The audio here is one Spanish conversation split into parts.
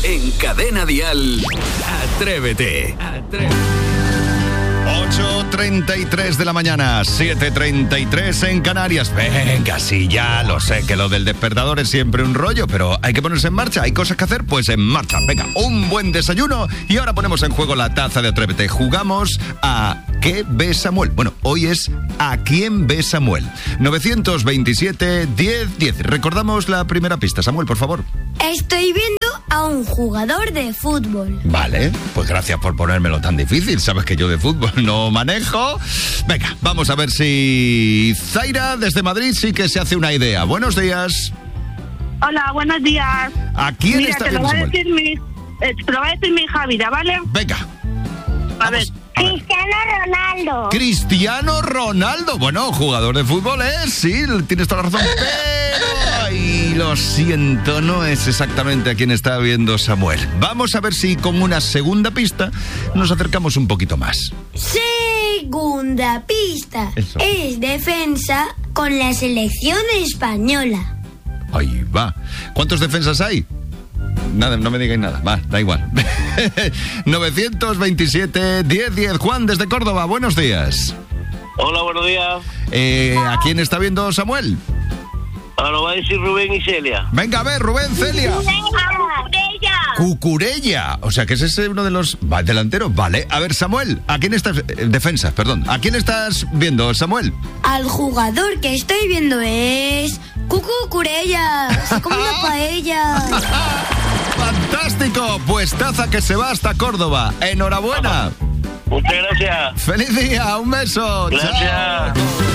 En Cadena Dial, Atrévete. 8:33 de la mañana, 7:33 en Canarias. Venga, sí, ya lo sé que lo del despertador es siempre un rollo, pero hay que ponerse en marcha, hay cosas que hacer, pues en marcha. Venga, un buen desayuno y ahora ponemos en juego la taza de Atrévete. Jugamos a ¿qué ve Samuel? Bueno, hoy es ¿a quién ve Samuel? 927-10-10. Recordamos la primera pista, Samuel, por favor. Estoy viendo a un jugador de fútbol. Vale, pues gracias por ponérmelo tan difícil. Sabes que yo de fútbol no manejo. Venga, vamos a ver si Zaira desde Madrid sí que se hace una idea. Buenos días. Hola, buenos días. ¿A quién Mira, está te lo viendo va a Samuel? decir te lo va a decir mi hija Vida, ¿vale? Venga. A ver. Cristiano Ronaldo. Cristiano Ronaldo. Bueno, jugador de fútbol es, sí, tienes toda la razón, pero... Ay, lo siento, no es exactamente a quien está viendo Samuel. Vamos a ver si con una segunda pista nos acercamos un poquito más. Segunda pista. Eso. Es defensa con la selección española. Ahí va. ¿Cuántos defensas hay? Nada, no me digáis nada. Va, da igual. 927-10-10. Juan, desde Córdoba, buenos días. Hola, buenos días. ¿A quién está viendo Samuel? Ahora lo va a decir Rubén y Celia. Venga, a ver, Rubén, Celia. ¡Cucurella! Cucurella. O sea, que ese es uno de los delanteros. Vale. A ver, Samuel, ¿a quién estás... defensa, perdón. ¿A quién estás viendo, Samuel? Al jugador que estoy viendo es... Cucurella. Se come una paella. ¡Fantástico! Pues taza que se va hasta Córdoba. ¡Enhorabuena! Muchas gracias. ¡Feliz día! ¡Un beso! Gracias. ¡Chao!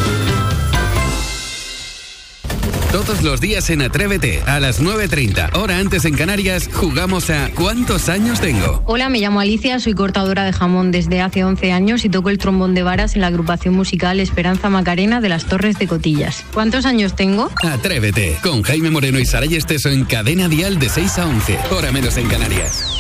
Todos los días en Atrévete, a las 9:30, hora antes en Canarias, jugamos a ¿cuántos años tengo? Hola, me llamo Alicia, soy cortadora de jamón desde hace 11 años y toco el trombón de varas en la agrupación musical Esperanza Macarena de las Torres de Cotillas. ¿Cuántos años tengo? Atrévete, con Jaime Moreno y Saray Esteso en Cadena Dial de 6 a 11, hora menos en Canarias.